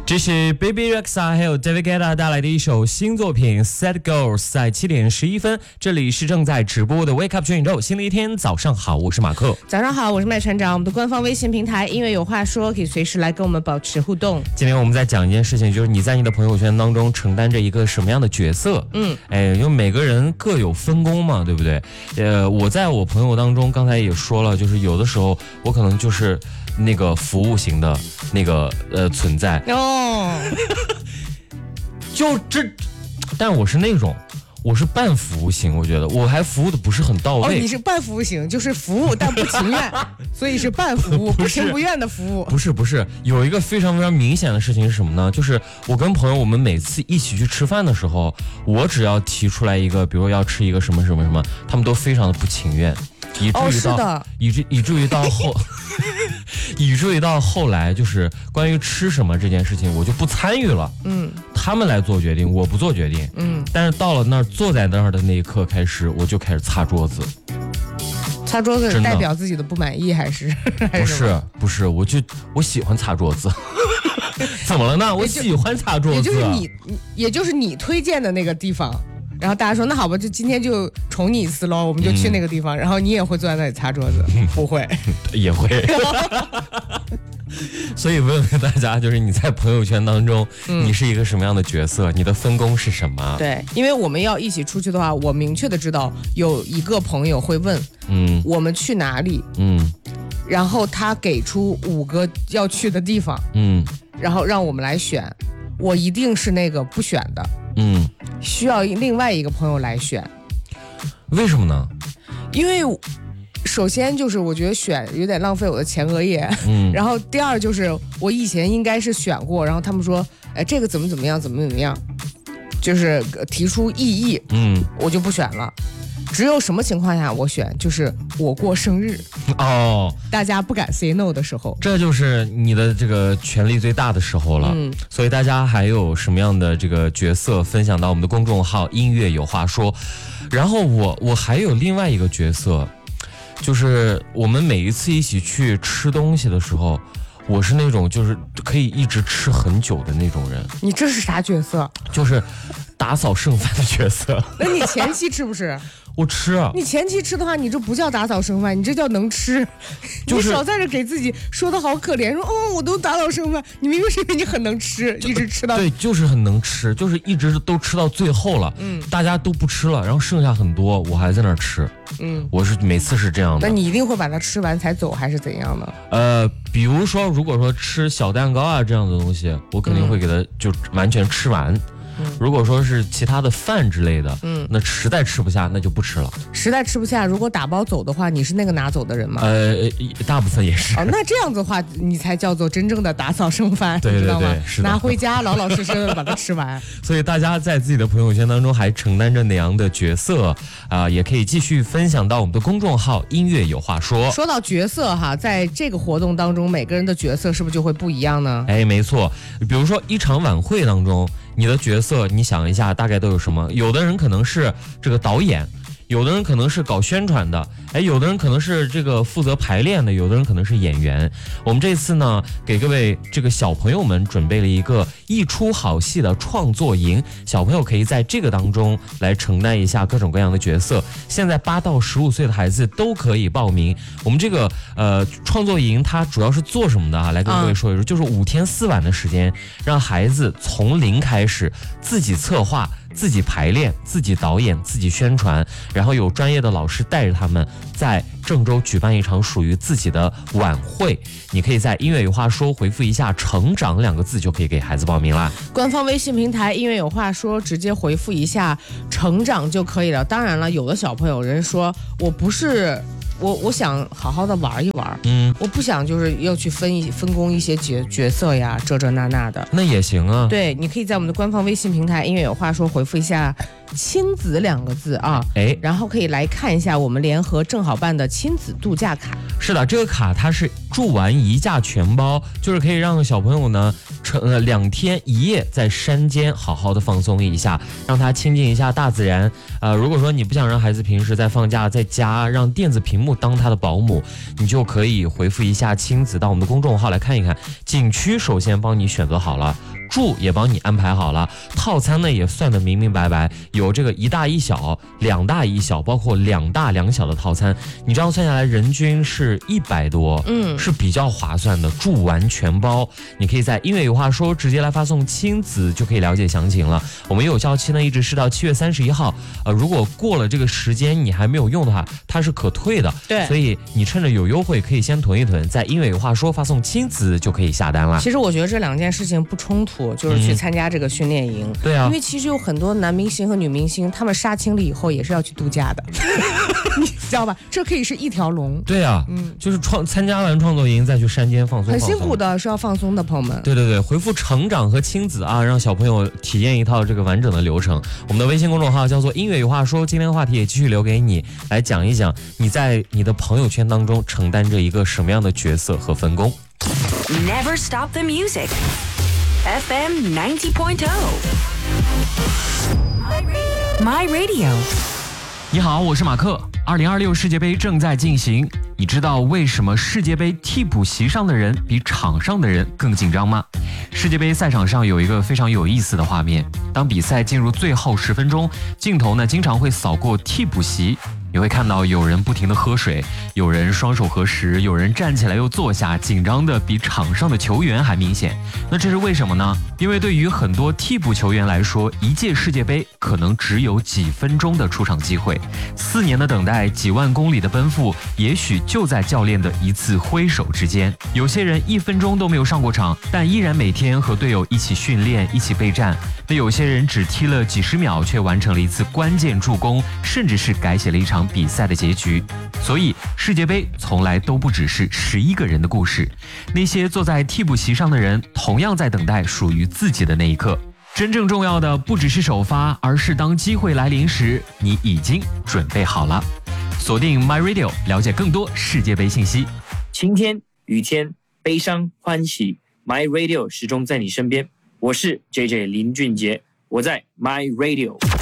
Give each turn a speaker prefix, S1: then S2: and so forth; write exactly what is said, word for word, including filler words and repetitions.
S1: 这是 Baby Rexha 还有 David Guetta 带来的一首新作品 Sad Girls， 在七点十一分，这里是正在直播的 Wake Up 全宇宙，新的一天早上好，我是马克。
S2: 早上好，我是麦船长。我们的官方微信平台音乐有话说，可以随时来跟我们保持互动。
S1: 今天我们在讲一件事情，就是你在你的朋友圈当中承担着一个什么样的角色？嗯，哎，因为每个人各有分工嘛，对不对？呃，我在我朋友当中，刚才也说了，就是有的时候我可能就是那个服务型的那个呃存在
S2: 哦，
S1: 就这，但我是那种。我是半服务型，我觉得我还服务的不是很到位。
S2: 哦，你是半服务型，就是服务但不情愿，所以是半服务，不情不愿的服务。
S1: 不是不是，有一个非常非常明显的事情是什么呢？就是我跟朋友，我们每次一起去吃饭的时候，我只要提出来一个，比如要吃一个什么什么什么，他们都非常的不情愿。以至于到、
S2: 哦、
S1: 以至以至于到后以至于到后来，就是关于吃什么这件事情，我就不参与了。嗯，他们来做决定，我不做决定。嗯，但是到了那儿，坐在那儿的那一刻开始，我就开始擦桌子。
S2: 擦桌子代表自己的不满意还是？还
S1: 是不是不是，我就我喜欢擦桌子。怎么了呢？我喜欢擦桌子。
S2: 也就是你，也就是你推荐的那个地方。然后大家说那好吧，就今天就宠你一次喽，我们就去那个地方、嗯、然后你也会坐在那里擦桌子？不会
S1: 也会所以问问大家，就是你在朋友圈当中、嗯、你是一个什么样的角色，你的分工是什么？
S2: 对，因为我们要一起出去的话，我明确的知道有一个朋友会问嗯，我们去哪里，嗯，然后他给出五个要去的地方，嗯，然后让我们来选，我一定是那个不选的，嗯，需要另外一个朋友来选。
S1: 为什么呢？
S2: 因为首先就是我觉得选有点浪费我的前额叶，嗯，然后第二就是我以前应该是选过，然后他们说哎这个怎么怎么样怎么怎么样，就是提出异议，嗯，我就不选了。只有什么情况下我选，就是我过生日哦，大家不敢 say no 的时候，
S1: 这就是你的这个权力最大的时候了。嗯，所以大家还有什么样的这个角色分享到我们的公众号音乐有话说。然后我我还有另外一个角色，就是我们每一次一起去吃东西的时候，我是那种就是可以一直吃很久的那种人。
S2: 你这是啥角色？
S1: 就是打扫剩饭的角色。
S2: 那你前期吃不吃？
S1: 我吃啊。
S2: 你前期吃的话，你这不叫打扫剩饭，你这叫能吃。就是、你少在这给自己说的好可怜，说哦我都打扫剩饭，你明明是因为你很能吃，一直吃到。
S1: 对，就是很能吃，就是一直都吃到最后了，嗯，大家都不吃了，然后剩下很多，我还在那儿吃，嗯，我是每次是这样的。
S2: 那你一定会把它吃完才走，还是怎样呢？
S1: 呃，比如说，如果说吃小蛋糕啊这样的东西，我肯定会给它就完全吃完。嗯、如果说是其他的饭之类的，嗯，那实在吃不下，那就不吃了。
S2: 实在吃不下，如果打包走的话，你是那个拿走的人吗？
S1: 呃，大部分也是。
S2: 哦，那这样子的话，你才叫做真正的打扫剩饭，
S1: 对对对，
S2: 你知道吗？
S1: 是的，
S2: 拿回家老老实实的把它吃完。
S1: 所以大家在自己的朋友圈当中还承担着哪样的角色啊、呃？也可以继续分享到我们的公众号音乐有话说。
S2: 说到角色哈，在这个活动当中，每个人的角色是不是就会不一样呢？
S1: 哎，没错。比如说一场晚会当中，你的角色，你想一下，大概都有什么？有的人可能是这个导演，有的人可能是搞宣传的，哎，有的人可能是这个负责排练的，有的人可能是演员。我们这次呢，给各位这个小朋友们准备了一个一出好戏的创作营，小朋友可以在这个当中来承担一下各种各样的角色。现在八到十五岁的孩子都可以报名。我们这个呃创作营它主要是做什么的啊？来跟各位说一说，就是五天四晚的时间，让孩子从零开始自己策划、自己排练、自己导演、自己宣传，然后有专业的老师带着他们在郑州举办一场属于自己的晚会。你可以在音乐有话说回复一下成长两个字，就可以给孩子报名啦。
S2: 官方微信平台音乐有话说，直接回复一下成长就可以了。当然了，有的小朋友人说我不是我我想好好的玩一玩，嗯，我不想就是要去分一分工一些角角色呀，这这那那的，
S1: 那也行啊。
S2: 对，你可以在我们的官方微信平台音乐有话说回复一下亲子两个字啊，哎，然后可以来看一下我们联合正好办的亲子度假卡。
S1: 是的，这个卡它是住玩一价全包，就是可以让小朋友呢，呃两天一夜在山间好好的放松一下，让他亲近一下大自然。呃，如果说你不想让孩子平时在放假在家让电子屏幕当他的保姆，你就可以回复一下亲子到我们的公众号来看一看。景区首先帮你选择好了，住也帮你安排好了，套餐呢也算得明明白白，有这个一大一小、两大一小，包括两大两小的套餐，你这样算下来人均是一百多，嗯，是比较划算的，住玩全包。你可以在音乐有话说直接来发送亲子就可以了解详情了。我们有效期呢一直是到七月三十一号，呃，如果过了这个时间你还没有用的话，它是可退的，
S2: 对，
S1: 所以你趁着有优惠可以先囤一囤，在音乐有话说发送亲子就可以下单了。
S2: 其实我觉得这两件事情不冲突，就是去参加这个训练营、嗯、
S1: 对啊，
S2: 因为其实有很多男明星和女明星他们杀青了以后也是要去度假的你知道吧，这可以是一条龙。
S1: 对啊，嗯，就是创参加完创作营再去山间放松放松，
S2: 很辛苦的，是要放松的，朋友们。
S1: 对对对，回复成长和亲子啊，让小朋友体验一套这个完整的流程。我们的微信公众号叫做音乐有话说，今天的话题也继续留给你来讲一讲，你在你的朋友圈当中承担着一个什么样的角色和分工。
S3: Never stop the music. F M ninety point oh. My Radio.
S4: 你好，我是马克。二零二六世界杯正在进行，你知道为什么世界杯替补席上的人比场上的人更紧张吗？世界杯赛场上有一个非常有意思的画面，当比赛进入最后十分钟，镜头呢经常会扫过替补席。你会看到有人不停地喝水，有人双手合十，有人站起来又坐下，紧张的比场上的球员还明显。那这是为什么呢？因为对于很多替补球员来说，一届世界杯可能只有几分钟的出场机会，四年的等待，几万公里的奔赴，也许就在教练的一次挥手之间。有些人一分钟都没有上过场，但依然每天和队友一起训练，一起备战。那有些人只踢了几十秒，却完成了一次关键助攻，甚至是改写了一场比赛的结局。所以世界杯从来都不只是十一个人的故事，那些坐在替补席上的人同样在等待属于自己的那一刻。真正重要的不只是首发，而是当机会来临时，你已经准备好了。锁定 My Radio， 了解更多世界杯信息。
S5: 晴天、雨天、悲伤、欢喜 ，My Radio 始终在你身边。我是 J J 林俊杰，我在 My Radio。